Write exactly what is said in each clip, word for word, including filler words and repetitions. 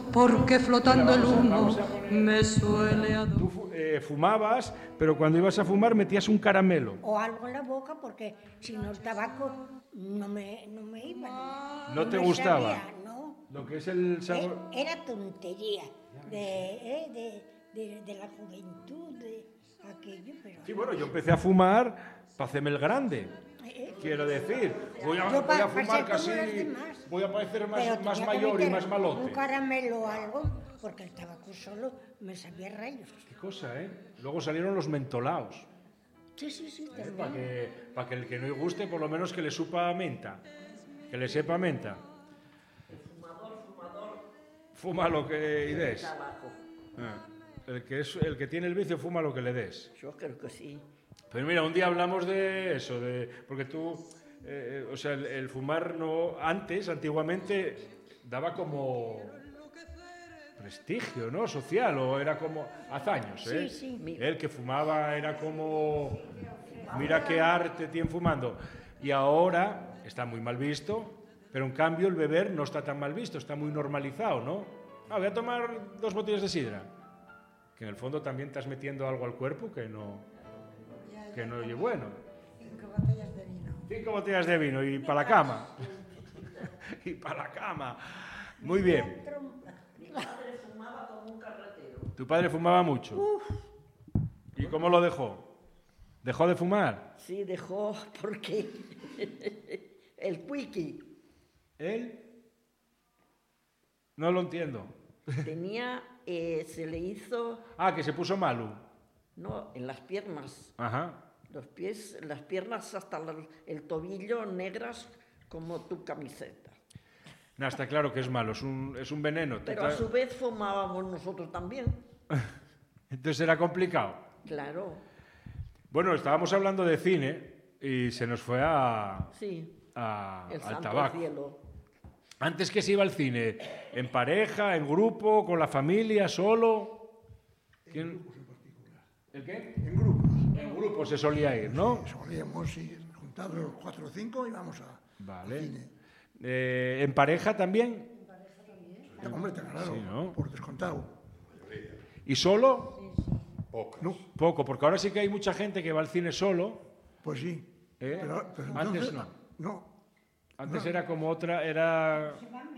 porque flotando el humo me suele adormecer. Tú eh, fumabas, pero cuando ibas a fumar metías un caramelo. O algo en la boca, porque si no el tabaco no me, no me iba. No, ¿No te me gustaba? sabía, no. Lo que es el sabor... Eh, Era tontería de, eh, de, de, de la juventud, de aquello, pero... Sí, bueno, yo empecé a fumar para hacerme el grande. Eh, Quiero decir, voy a, Yo voy a pa- fumar pasé como casi... los demás. Voy a parecer pero más, más tenía que mayor y meter más malote. un caramelo o algo, porque el tabaco solo me sabía rayos. Qué cosa, ¿eh? Luego salieron los mentolaos. Sí, sí, sí, ¿eh? también. Para que, pa que el que no le guste, por lo menos que le supa a menta. Que le sepa a menta. Fumador, fumador. Fuma lo que des. Tabaco. Ah, el, que es, el que tiene el vicio fuma lo que le des. Yo creo que sí. Pero mira, un día hablamos de eso, de porque tú, eh, o sea, el, el fumar no antes, antiguamente, daba como prestigio, ¿no? Social, o era como hace años, ¿eh? Sí, sí. El que fumaba era como, mira qué arte tiene fumando. Y ahora está muy mal visto, pero en cambio el beber no está tan mal visto, está muy normalizado, ¿no? Ah, voy a tomar dos botellas de sidra, que en el fondo también estás metiendo algo al cuerpo que no, que no oye bueno. Cinco botellas de vino. Cinco botellas de vino y para la cama. Y para la cama. Muy bien. Mi padre fumaba como un carretero. Tu padre fumaba mucho. Uf. ¿Y cómo lo dejó? ¿Dejó de fumar? Sí, dejó porque el Quickie ¿Él? No lo entiendo. tenía, eh, se le hizo, Ah, que se puso malo. no, en las piernas, Ajá. los pies, las piernas hasta la- el tobillo negras como tu camiseta. No, está claro que es malo, es un, es un veneno. Te Pero a tra- su vez fumábamos nosotros también. Entonces era complicado. Claro, Bueno, estábamos hablando de cine y se nos fue a, sí, a- el al santo tabaco. cielo. Antes que se iba al cine, ¿en pareja, en grupo, con la familia, solo? ¿Quién? ¿El qué? En grupos. En grupo se solía ir, ¿no? Solíamos ir juntados los cuatro o cinco y vamos a, Vale. al cine. Eh, ¿En pareja también? Ya, hombre, claro, Sí, ¿no? por descontado. ¿Y solo? Pocas. No, Poco, porque ahora sí que hay mucha gente que va al cine solo. pues sí. ¿Eh? Pero, pero Antes entonces, no. No, Antes era como otra, era...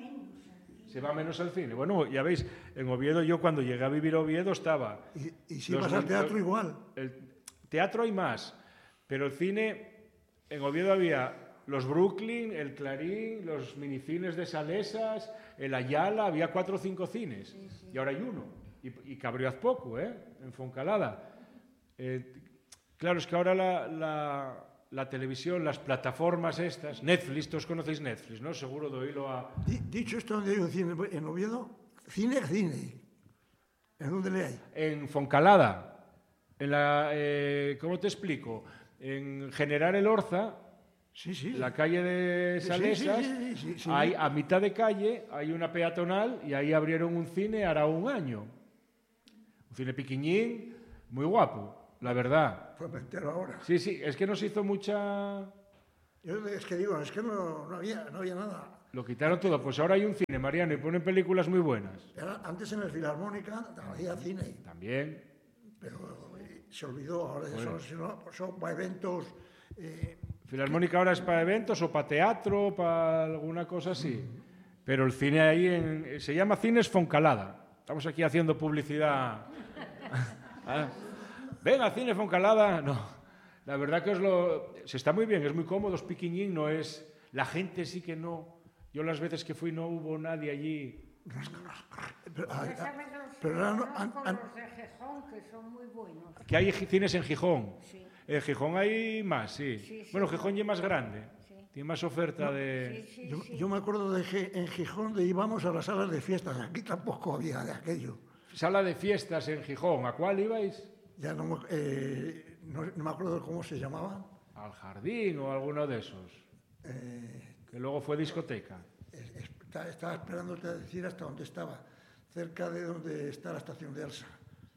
Se va menos al cine. Bueno, ya veis, en Oviedo, yo cuando llegué a vivir a Oviedo estaba... y, y si los vas al mon- teatro los- igual. El teatro hay más, pero el cine, en Oviedo había los Brooklyn, el Clarín, los minicines de Salesas, el Ayala, había cuatro o cinco cines, y ahora hay uno, y, y cabrió hace poco, ¿eh? En Foncalada. Eh, claro, es que ahora la, la, la televisión, las plataformas estas, Netflix, todos conocéis Netflix, ¿no? Seguro de oírlo a... Di- dicho esto, donde hay un cine en Oviedo, cine, cine. ¿En dónde le hay? En Foncalada, en la, eh, ¿cómo te explico? En General El Orza, Sí, sí. la calle de Sí, Salesas, sí, sí, sí, sí. hay, a mitad de calle hay una peatonal y ahí abrieron un cine hará un año. Un cine piquiñín, muy guapo, la verdad. Pues me entero ahora. Sí, sí, es que nos hizo mucha... Yo es que digo, es que no, no había, no había nada. Lo quitaron todo, pues ahora hay un cine, Mariano, y ponen películas muy buenas. Era- antes en el Filarmónica había cine, También. pero eh, se olvidó. Ahora ya son, son, son para eventos. eh, Filarmónica ahora es para eventos o para teatro, para alguna cosa así. Pero el cine ahí en- se llama Cines Foncalada. Estamos aquí haciendo publicidad. Ah, ven al Cine Foncalada. No, la verdad que os lo... Se está muy bien, es muy cómodo, es piquiñín, no es... La gente sí que no... Yo las veces que fui no hubo nadie allí. pero, ah, Ya ah, sabes los, pero era no- los an- an- los de Gijón, que son muy buenos. Que hay cines en Gijón. Sí. En Gijón hay más, sí. Sí, sí. Bueno, Gijón ya es más grande. Sí. Tiene más oferta de... Sí, sí, yo, sí. yo me acuerdo de que en Gijón de íbamos a las salas de fiestas. Aquí tampoco había de aquello. Sala de fiestas en Gijón. ¿A cuál ibais? Ya no, me- eh, no, no me acuerdo cómo se llamaban. Al Jardín o alguno de esos. Eh, Que luego fue discoteca. es- es- está- estaba esperándote a decir hasta dónde estaba. Cerca de donde está la estación de Alsa.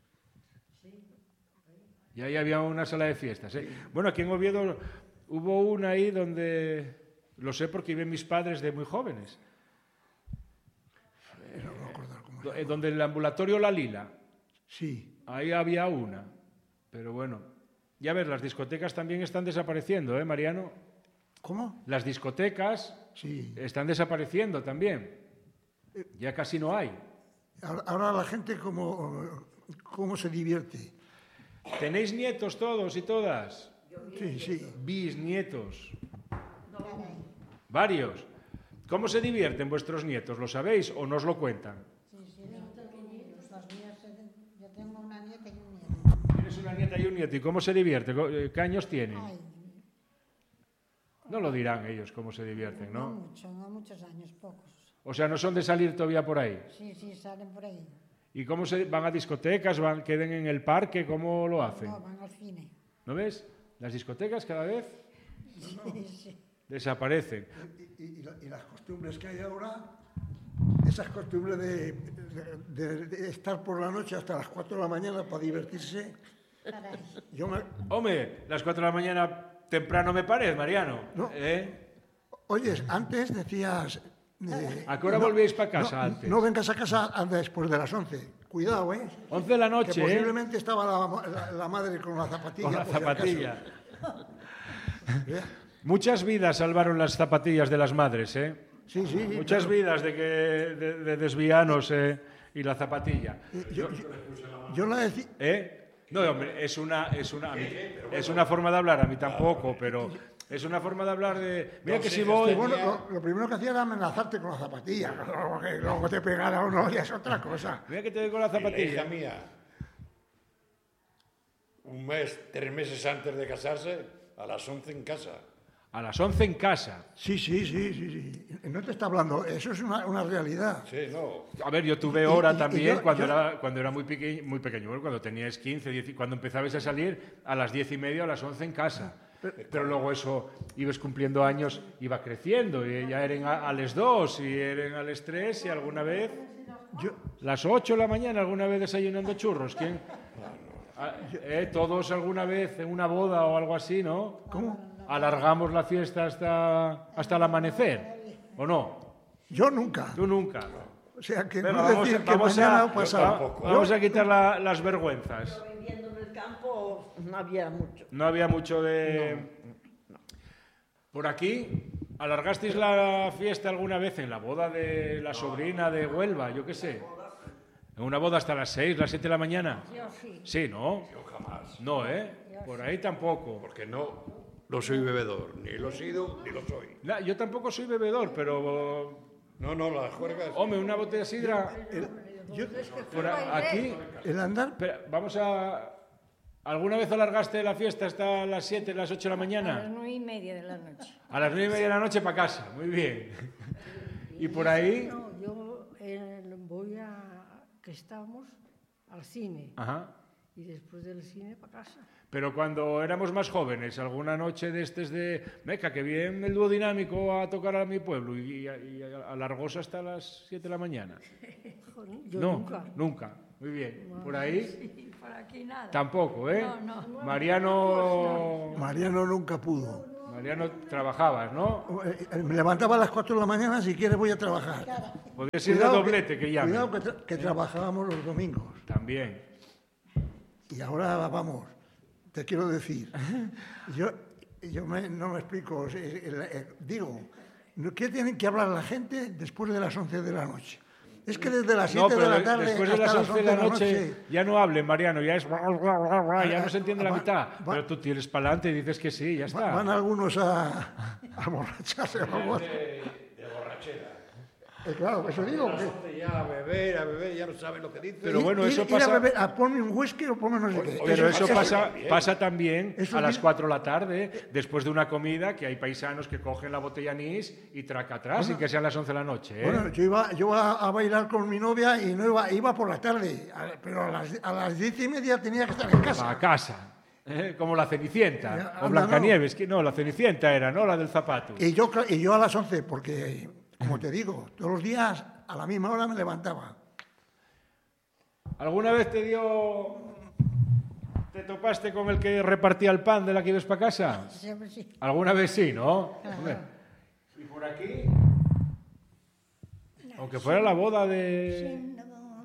Y ahí había una sala de fiestas. ¿eh? Bueno, aquí en Oviedo hubo una ahí donde... Lo sé porque iban mis padres de muy jóvenes. No me acuerdo cómo Do- eh, Donde el ambulatorio La Lila, Sí. ahí había una. Pero bueno, ya ves, las discotecas también están desapareciendo, ¿eh, Mariano? ¿Cómo? Las discotecas Sí. están desapareciendo también. Ya casi no hay. Ahora, ahora la gente cómo, cómo se divierte. ¿Tenéis nietos todos y todas? Sí, sí. Bisnietos. Varios. ¿Cómo se divierten vuestros nietos? ¿Lo sabéis o no os lo cuentan? Sí, sí, no, pequeñitos. Los míos, eh, yo tengo una nieta y un nieto. Tienes una nieta y un nieto. ¿Y cómo se divierte? Co- eh, ¿Qué años tienen? Ay, No lo dirán ellos cómo se divierten, no ¿no? mucho, no muchos años, pocos. O sea, no son de salir todavía por ahí. Sí, sí, salen por ahí. ¿Y cómo se van a discotecas? ¿Van, queden en el parque? ¿Cómo lo hacen? No, van al cine. ¿No ves? Las discotecas cada vez Sí, sí. desaparecen. Y, y- y la- y las costumbres que hay ahora, esas costumbres de, de- de estar por la noche hasta las cuatro de la mañana para divertirse. Caray. Yo me, Hombre, las cuatro de la mañana temprano me parece, Mariano. No. ¿Eh? oyes, antes decías... eh, ¿A qué hora volvíais para casa no, antes? No vengas a casa antes después de las once. Cuidado, ¿eh? once de la Que noche, ¿eh? posiblemente estaba la, la- la madre con la zapatilla. Con la por si acaso. zapatilla. ¿Eh? Muchas vidas salvaron las zapatillas de las madres, ¿eh? Sí, sí. Muchas vidas de, que, de, de desvianos eh, y la zapatilla. Yo, yo- yo la decía... ¿Eh? No, hombre, es una, es, una, a mí- es una forma de hablar, a mí tampoco, pero es una forma de hablar de... Mira que si voy... Bueno, lo, lo primero que hacía era amenazarte con la zapatilla. Luego que luego te pegara o no, ya es otra cosa. Mira que te doy con la Y la hija zapatilla. mía, un mes, tres meses antes de casarse, a las once en casa. A las once en casa. Sí, sí, sí, sí, sí. No te está hablando, eso es una, una realidad. Sí, no. A ver, yo tuve Y- hora y- y también yo- cuando, yo- era, cuando era muy pequeño, muy pequeño, bueno, cuando tenías quince, diez, cuando empezabais a salir a las diez y media, a las once en casa. Pero luego eso, ibas cumpliendo años, iba creciendo, y ya eran a, a las dos, y eran a las tres, y alguna vez, Yo, las ocho de la mañana, alguna vez desayunando churros. ¿Quién? Ah, eh, todos alguna vez en una boda o algo así, ¿no? ¿Cómo? Alargamos la fiesta hasta, hasta el amanecer, ¿o no? yo nunca. Tú nunca. O sea, que Venga, no vamos, decir que vamos mañana a, o pasado. vamos a quitar la- las vergüenzas. Viviendo en el campo no había mucho. No había mucho de... Por aquí, ¿alargasteis la fiesta alguna vez en la boda de la sobrina de Huelva? Yo qué sé. ¿En una boda hasta las seis, las siete de la mañana? Yo sí. Sí, ¿no? Yo jamás. No, ¿eh? Por ahí tampoco. Porque no lo soy bebedor. Ni lo he sido, ni lo soy. Na- yo tampoco soy bebedor, pero... No, no, las juergas. Hombre, una botella de sidra... Yo- Por a- aquí... el andar, Espera, vamos a... ¿Alguna vez alargaste la fiesta hasta las siete, las ocho de la A las mañana? nueve y media de la noche. A las nueve y media de la noche para casa. Muy bien. Y por ahí... No, yo eh, voy a... que estamos al cine. Ajá. Y después del cine para casa. Pero cuando éramos más jóvenes, alguna noche de estes de... Meca, que viene el dúo dinámico a tocar a mi pueblo y, y, y alargóse hasta las siete de la mañana. Joder, yo no, nunca. nunca. Muy bien. Por ahí Sí, por aquí nada. tampoco, ¿eh? No, no. Mariano... Mariano nunca pudo. Mariano, trabajabas, ¿no? Eh, eh, Me levantaba a las cuatro de la mañana, si quieres voy a trabajar. Podías ir de doblete, que llamen. Cuidado que, tra- que trabajábamos los domingos. También. Y ahora vamos, te quiero decir, yo, yo me- no me explico, eh, eh, eh, digo, ¿qué tienen que hablar la gente después de las once de la noche? Es que desde las No, siete pero de la de- tarde después de hasta las las once de la noche ya no hablen, Mariano, ya es... Ya no se entiende la Va- mitad. va- Pero tú tienes para adelante y dices que sí, ya Va- está. van algunos a, a borracharse. vamos. De, de borrachera. Eh, claro, eso digo. A las que- once ya a beber, a beber, ya no saben lo que dicen. Pero bueno, ir- eso ir pasa- a beber, a ponme un whisky o ponme no sé qué. Pero eso eso pasa, también. pasa también Eso a las digo- cuatro de la tarde, después de una comida, que hay paisanos que cogen la botella anís y traca atrás, sin que sean las once de la noche. ¿eh? Bueno, yo iba, yo iba a bailar con mi novia y no iba, iba por la tarde, a- pero a las, a las diez y media tenía que estar en casa. A casa. ¿eh? Como la Cenicienta. Ya, O anda, Blancanieves. que No, la Cenicienta era, ¿no? La del zapato. Y yo, y yo a las once, porque, como te digo, todos los días a la misma hora me levantaba. ¿Alguna vez te dio... te topaste con el que repartía el pan de la que ibas para casa? Siempre sí. Alguna vez sí, ¿no? Hombre. Y por aquí... Aunque fuera la boda de... No,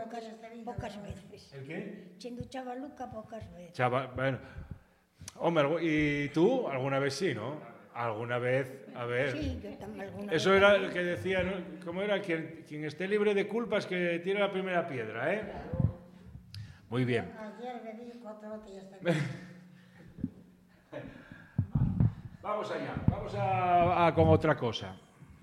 pocas, pocas veces. El qué? Siendo chavaluca, pocas veces. Chava, bueno. Hombre, algo- ¿y tú? Alguna vez sí, ¿no? Alguna vez, a ver. Sí, yo también alguna Eso vez. era el que decía, ¿no? ¿Cómo era? Quien, quien esté libre de culpas que tire la primera piedra, ¿eh? Muy bien. Ayer bebí cuatro botellas de Vamos allá, vamos a, a con otra cosa.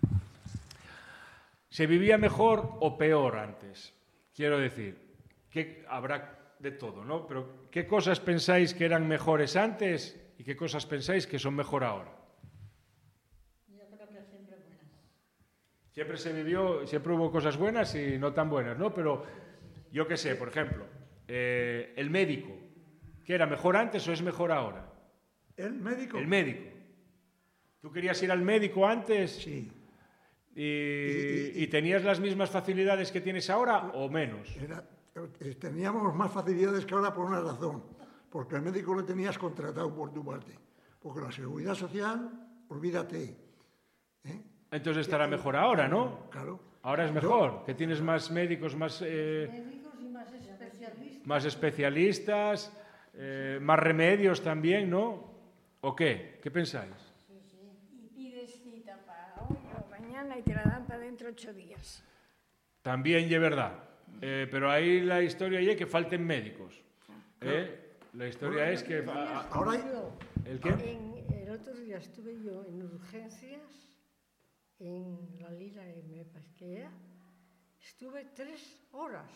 ¿Se vivía mejor o peor antes? Quiero decir, que habrá de todo, ¿no? Pero ¿qué cosas pensáis que eran mejores antes y qué cosas pensáis que son mejor ahora? Yo creo que siempre buenas. Siempre se vivió, siempre hubo cosas buenas y no tan buenas, ¿no? Pero yo qué sé, por ejemplo, eh, el médico, ¿qué era mejor antes o es mejor ahora? ¿El médico? El médico. ¿Tú querías ir al médico antes? Sí. Y, y- y tenías las mismas facilidades que tienes ahora o menos? Era- eh, teníamos más facilidades que ahora por una razón, porque el médico lo tenías contratado por tu parte, porque la seguridad social, olvídate. ¿eh? Entonces estará mejor ahora, ¿no? Claro. Ahora es mejor, que tienes más médicos, más, eh, Médicos y más especialistas. más especialistas, eh, más remedios también, ¿no? ¿O qué? ¿Qué pensáis? Y pides cita para hoy o mañana y te la dan para dentro de ocho días. También es verdad. Eh, pero ahí la historia es que falten médicos. ¿eh? La historia es que... a- a- Ahora hay- ¿El qué? En, el otro día estuve yo en urgencias, en la Lila M, parece que era. Estuve tres horas.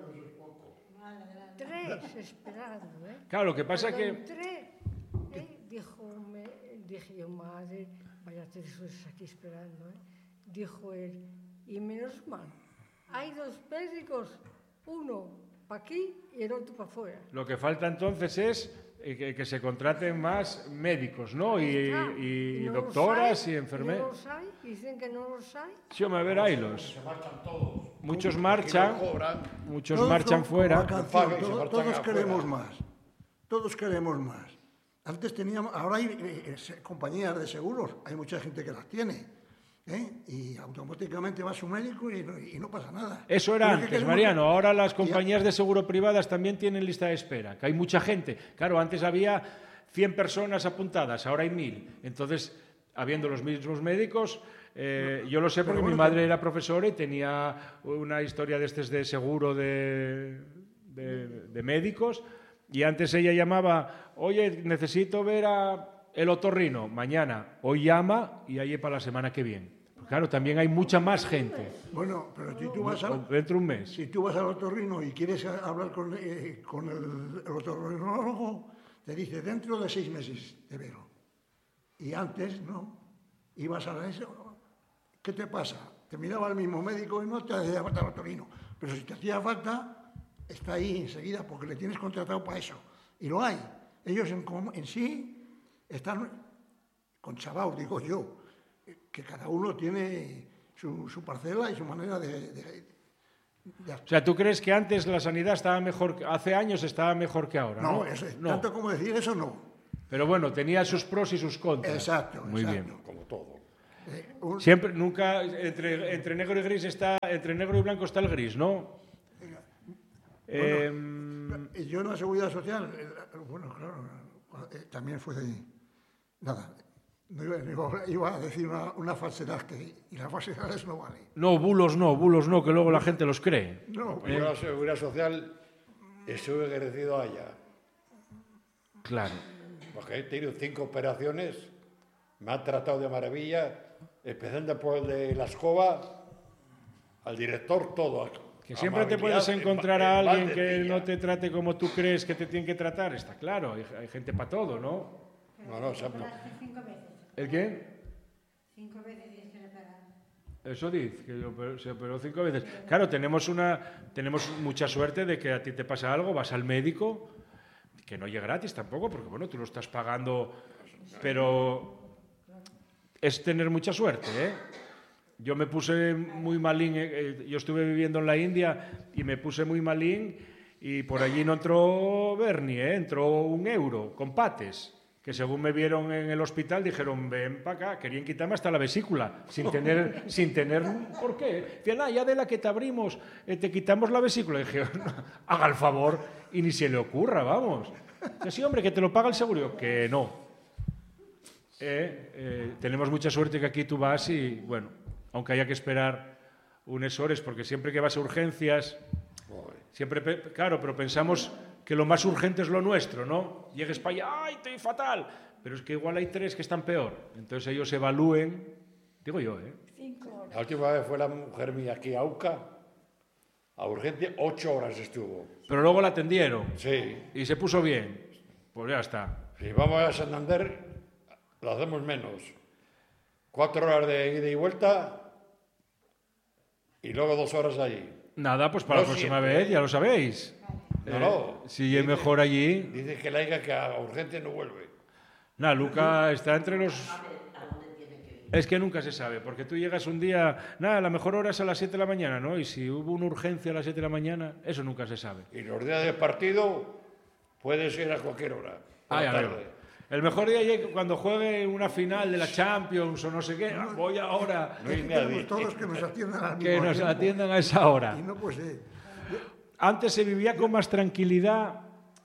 Tres esperando, ¿eh? Claro, lo que pasa Cuando que... entré, ¿eh? Dijo, me, dije yo, madre, vaya tres horas aquí esperando, ¿eh? Dijo él, y menos mal, hay dos médicos, uno para aquí y el otro para afuera. Lo que falta entonces es eh, que, que se contraten más médicos, ¿no? Y, Ah, y no los doctoras hay, y No enfermeras. los hay, dicen que no los hay. Sí, hombre, a ver, haylos. Se marchan todos. Muchos Aquí marchan, no cobran. muchos Todos marchan como- como la fuera. canción, Paguen, se todo- marchan todos afuera. queremos más. Todos queremos más. Antes teníamos, ahora hay eh, eh, se- compañías de seguros, hay mucha gente que las tiene. ¿eh? Y automáticamente va a su médico y no, y no pasa nada. Eso era Pero es que antes, queremos Mariano. que- Ahora las y a- compañías de seguro privadas también tienen lista de espera, que hay mucha gente. Claro, antes había cien personas apuntadas, ahora hay mil. Entonces, habiendo los mismos médicos, eh, yo lo sé porque Pero mi bueno, madre era profesora y tenía una historia de estos de seguro de, de, de médicos, y antes ella llamaba, oye, necesito ver a el otorrino, mañana. Hoy llama y ahí para la semana que viene. Claro, también hay mucha más gente. Bueno, pero si tú vas a, Dentro de un mes. si tú vas al otorrino y quieres a- hablar con, eh, con el, el otorrinólogo, te dice dentro de seis meses te veo. Y antes, no. Ibas a eso. ¿Qué te pasa? Te miraba el mismo médico y no te hacía falta el otorrino. Pero si te hacía falta, está ahí enseguida porque le tienes contratado para eso. Y lo hay. Ellos en, com- en sí están con chavaos, digo yo, que cada uno tiene su, su parcela y su manera de, de, de O sea, ¿tú crees que antes la sanidad estaba mejor, que- hace años estaba mejor que ahora? No, No, eso es- No. tanto como decir eso no. Pero bueno, tenía sus pros y sus contras. Exacto, Muy exacto. bien. Como todo. Eh, un- Siempre, nunca, entre, entre negro y gris está, entre negro y blanco está el gris, ¿no? Em, Y yo en la seguridad social, eh, bueno, claro, eh, también fue de, nada, no iba, no iba- iba a decir una, una falsedad que, y las falsedades no valen. no, bulos no, bulos no, que luego la gente los cree. No, Yo la seguridad social estuve ejercido allá. Claro. Porque he tenido cinco operaciones, me han tratado de maravilla, empezando por el de la escoba, al director, todo. Que siempre te puedes Amabilidad, encontrar en- a en alguien más que decía. no te trate como tú crees que te tienen que tratar, está claro, hay, hay gente para todo, ¿no? No, no, o sea, no. Cinco veces. ¿El qué? Cinco veces tienes que reparar. Eso dice, que yo operó- se operó cinco veces. Claro, tenemos, una, tenemos mucha suerte de que a ti te pasa algo, vas al médico, que no llega gratis tampoco, porque bueno, tú lo estás pagando, pero es tener mucha suerte, ¿eh? Yo me puse muy malín, eh, eh, yo estuve viviendo en la India y me puse muy malín y por allí no entró Bernie, ¿eh? Entró un euro con pates. que según me vieron en el hospital dijeron, ven para acá, querían quitarme hasta la vesícula, sin tener, sin tener ¿por qué? Decían, ah, ya de la que te abrimos, eh, te quitamos la vesícula. Y dije, haga el favor, y ni se le ocurra, vamos. Que sí, hombre, que te lo paga el seguro. Que no. Eh, eh, tenemos mucha suerte que aquí tú vas y, bueno, aunque haya que esperar unas horas, porque siempre que vas a urgencias, siempre, claro, pero pensamos que lo más urgente es lo nuestro, ¿no? Llegues para allá, ¡ay, estoy fatal! Pero es que igual hay tres que están peor. Entonces ellos evalúen, digo yo, ¿eh? La última vez fue la mujer mía aquí a UCA, a urgencia, ocho horas estuvo. Pero luego la atendieron. Sí. Y se puso bien. Pues ya está. Si vamos a Santander, lo hacemos menos. Cuatro horas de ida y vuelta y luego dos horas allí. Nada, pues para No la próxima siempre, vez, ya lo sabéis. No, Eh, no. si es mejor allí. Dice que la hija que a urgencia no vuelve. Nada, Luca está entre los... Es que nunca se sabe, porque tú llegas un día, nada, la mejor hora es a las siete de la mañana, ¿no? Y si hubo una urgencia a las siete de la mañana, eso nunca se sabe. Y los días de partido puede ser a cualquier hora. por Ah, la ya veo. tarde. El mejor día es cuando juegue una final de la Champions o no sé qué, voy ahora. No hay Aquí nadie. queremos todos que nos atiendan al Que mismo nos tiempo. atiendan a esa hora. Y no pues ser. ¿Antes se vivía con más tranquilidad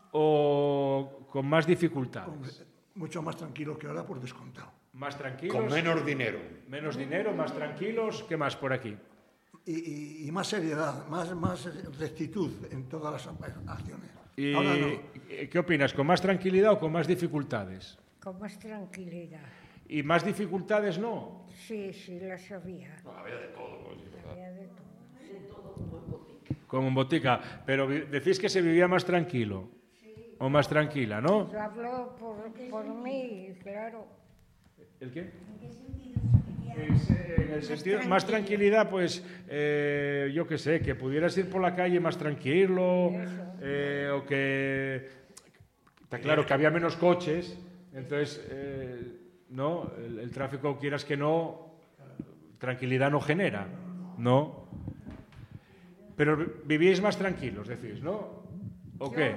o con más dificultades? Mucho más tranquilo que ahora, por descontado. Más tranquilos. Con menos dinero. Menos dinero, más tranquilos. ¿Qué más por aquí? Y, y- y más seriedad, más, más rectitud en todas las acciones. ¿Y Ahora no. qué opinas? ¿Con más tranquilidad o con más dificultades? Con más tranquilidad. ¿Y más dificultades no? Sí, sí, las había. Había de todo. pues. Había de todo. Como en botica. Pero vi- decís que se vivía más tranquilo. O más tranquila, ¿no? Yo hablo por, por mí, claro. ¿El qué? Es, eh, En el sentido, más tranquilidad, pues, eh, yo qué sé, que pudieras ir por la calle más tranquilo, eh, o que, está claro que había menos coches, entonces, eh, no, el, el tráfico, quieras que no, tranquilidad no genera, ¿no? Pero vi- vivíais más tranquilos, decís, ¿no? ¿O qué?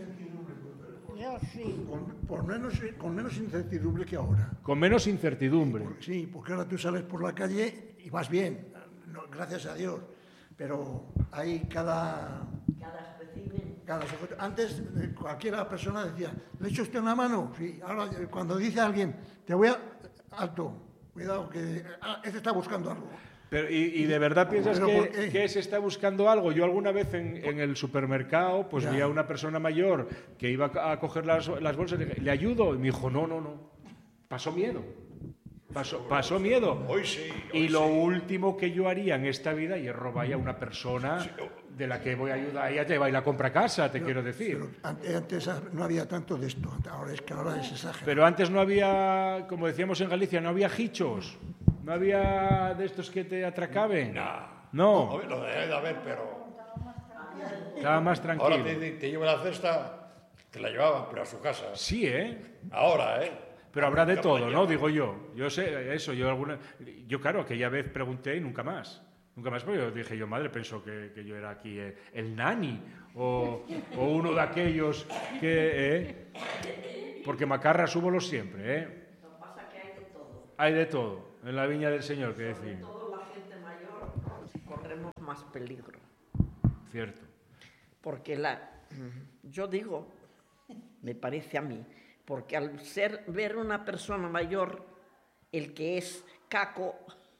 Yo sí. Con, por menos, con menos incertidumbre que ahora. Con menos incertidumbre. Sí, porque ahora tú sales por la calle y vas bien, no, gracias a Dios. Pero hay cada... Cada espécimen. cada sujeto. Antes eh, cualquiera persona decía, ¿le echa usted una mano? Sí, ahora eh, cuando dice alguien, te voy a... Alto, cuidado, que ah, este está buscando algo. Pero, y, y de verdad piensas ¿Pero por que, qué? que se está buscando algo? Yo alguna vez en, en el supermercado pues Ya. vi a una persona mayor que iba a coger las, las bolsas y le dije, ¿le ayudo? Y me dijo, no, no, no. Pasó miedo. Pasó, pasó miedo. Hoy sí. Y hoy lo sí. último que yo haría en esta vida y es robar a una persona de la que voy a ayudar. Ella te va y la compra a casa, te quiero decir. Pero antes, antes no había tanto de esto, ahora es que ahora es exagerado. Pero antes no había, como decíamos en Galicia, no había hichos. No había de estos que te atracaben. No, Hombre, lo debe de haber, pero estaba más ahora tranquilo. te, te lleva la cesta, te la llevaban, pero a su casa. Sí, ¿eh? Ahora, ¿eh? Pero habrá de Nunca todo, me la ¿no? llevan. Digo yo. Yo sé eso. Yo, alguna... yo claro, aquella vez pregunté y nunca más. Nunca más, porque yo dije yo, madre, pensó que, que yo era aquí eh, el nani o, o uno de aquellos que... eh, porque macarras hubo los siempre, ¿eh? Lo que pasa es que hay de todo. Hay de todo en la viña del Señor, que decir. Todo la gente mayor corremos más peligro. Cierto. Porque la, yo digo, me parece a mí, porque al ser ver una persona mayor, el que es caco,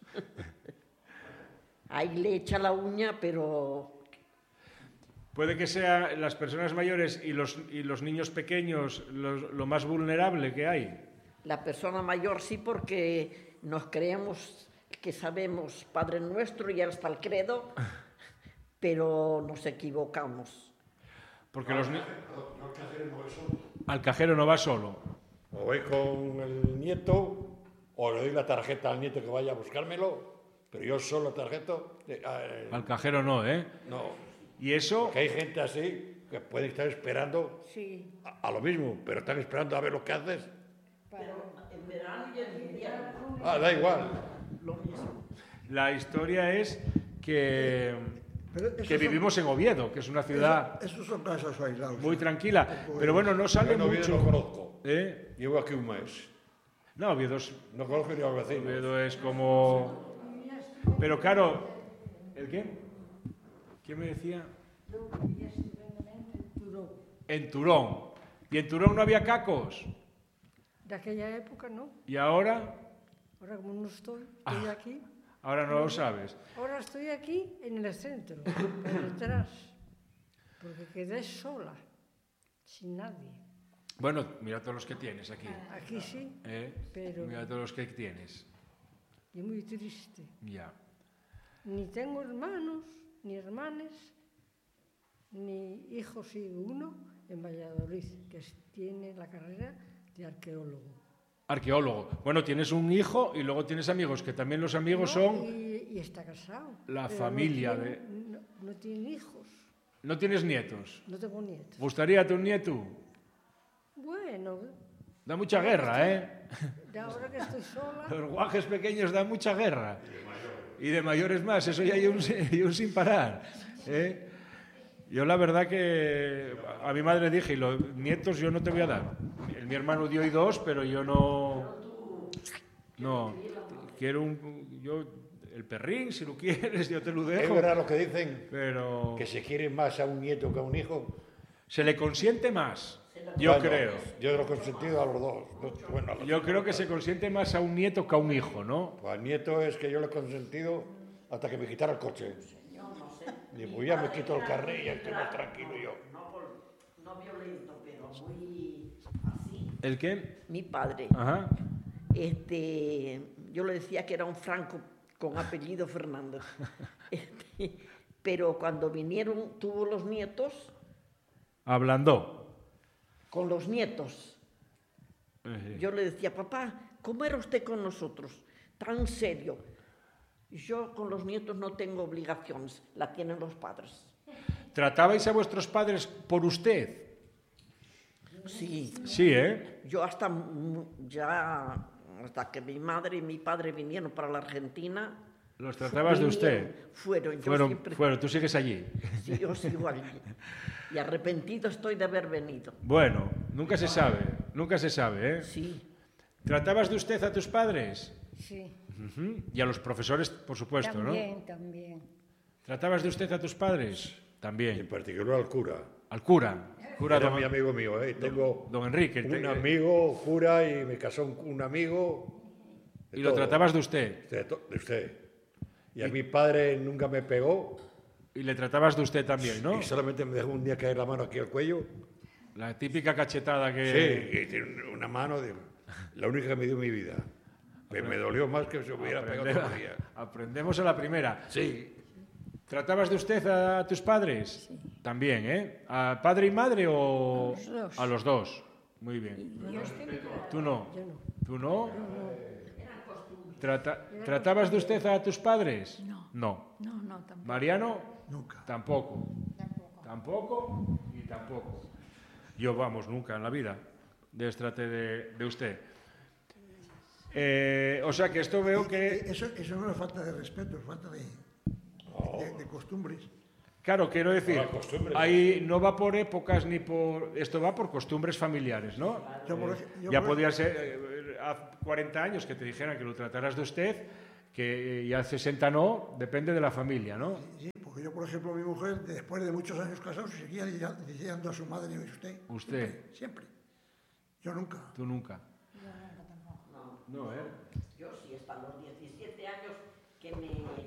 ahí le echa la uña, pero Puede que sean las personas mayores y los, y los niños pequeños los- lo más vulnerable que hay. la persona mayor sí, porque nos creemos que sabemos Padre Nuestro y hasta el credo, pero nos equivocamos. Porque los ni- al cajero no va solo. O voy con el nieto, o le doy la tarjeta al nieto que vaya a buscármelo, pero yo solo tarjeta. eh, eh, Al cajero no, ¿eh? no, Y eso, que hay gente así que puede estar esperando Sí. a, a lo mismo, pero están esperando a ver lo que haces. En verano y en invierno, Ah, da igual. lo mismo. la historia es que Pero esos que son- vivimos en Oviedo, que es una ciudad Esos son casos aislados. muy tranquila. Pero bueno, no sale Yo en Oviedo mucho. no conozco. ¿Eh? Llevo aquí un mes. No, Oviedo es, No conozco ni a los vecinos. Oviedo es como... Pero claro, ¿el qué? ¿Quién me decía? En Turón. ¿Y en Turón no había cacos? De aquella época no. ¿Y ahora? Ahora como no estoy, estoy Ah. aquí. Ahora no lo sabes. Ahora estoy aquí en el centro, por detrás, porque quedé sola, sin nadie. Bueno, mira todos los que tienes aquí. Aquí sí, ¿eh? pero- Mira todos los que tienes. y muy triste. Ya. Ni tengo hermanos, ni hermanas, ni hijos y uno en Valladolid, que es- tiene la carrera de arqueólogo. Arqueólogo. Bueno, tienes un hijo y luego tienes amigos, que también los amigos No, son... Y, y está casado. la pero familia no tiene, de- No, no tiene hijos, ¿No tienes nietos? no tengo nietos. ¿Gustaría tener un nieto? Bueno, Da mucha guerra, ¿eh? de ahora que estoy sola, Los guajes pequeños dan mucha guerra. Y de mayores más, eso ya hay un, y un sin parar. ¿eh? Yo la verdad que a mi madre dije, y los nietos yo no te voy a dar. El- Mi hermano dio y dos, pero yo no... No, quiero un... Yo, el perrín, si lo quieres, yo te lo Es dejo. verdad lo que dicen, Pero que se quiere más a un nieto que a un hijo. se le consiente más, yo Bueno, creo. Yo lo he consentido a los dos. No, Bueno, a los Yo creo que se consiente más a un nieto que a un hijo, ¿no? Pues al nieto es que yo le he consentido hasta que me quitara el coche. Digo, pues ya me quito el carnet y ya estoy más tranquilo yo. No, vol- no violento, pero muy así. ¿El qué? Mi padre, Ajá. este, yo le decía que era un franco con apellido Fernández. Este, pero cuando vinieron, tuvo los nietos, Ablandó. con los nietos, Eh, yo le decía, papá, ¿cómo era usted con nosotros? Tan serio. Yo con los nietos no tengo obligaciones, la tienen los padres. ¿Tratabais a vuestros padres por usted? Sí, Sí, ¿eh? yo hasta mu- ya, hasta que mi madre y mi padre vinieron para la Argentina. Los tratabas de usted. vinieron, Fueron, yo Fueron, siempre, fueron, tú sigues allí. sí, yo sigo allí. Y arrepentido estoy de haber venido. Bueno, nunca se sabe, nunca se sabe, ¿eh? Sí, ¿Tratabas de usted a tus padres? Sí, Ujú. Y a los profesores, por supuesto, también, ¿no? también. ¿Tratabas de usted a tus padres? Y en También. particular al cura. Al cura. Cura Era don, mi amigo mío, ¿eh? Tengo don Enrique. un te- amigo cura y me casó un, un amigo. de y lo todo. tratabas de usted. De, to- de usted. Y a mi padre nunca me pegó Y le tratabas de usted también, ¿no? y solamente me dejó un día caer la mano aquí al cuello. La típica cachetada que... Sí, y tiene una mano, de, la única que me dio en mi vida. Me, me dolió más que si hubiera pegado Aprende- otro día. Aprendemos a la primera. Sí, ¿Tratabas de usted a tus padres? También, ¿eh? ¿A padre y madre o...? A los dos. A los dos. Muy bien. Yo es que ¿Tú no? yo no. ¿Tú no? Trata- ¿Tratabas de usted a tus padres? No. No. no, no, tampoco. ¿Mariano? Nunca. Tampoco. tampoco. Tampoco y tampoco. Yo, vamos, nunca en la vida destrate de, de usted. Eh, o sea que esto veo Eh, que... Eso, eso no es falta de respeto, es falta de, de, de costumbres. Claro, quiero decir, Por costumbres. ahí no va por épocas ni por... Esto va por costumbres familiares, ¿no? Yo, por Eh, ej- yo ya por- podía ser eh, hace cuarenta años que te dijeran que lo trataras de usted, que ya sesenta no, depende de la familia, ¿no? Sí, porque yo, por ejemplo, mi mujer, después de muchos años casados, seguía diya- diciendo a su madre y usted. Usted. Siempre, siempre. Yo nunca. Tú nunca. No, ¿eh? yo sí, hasta los diecisiete años que me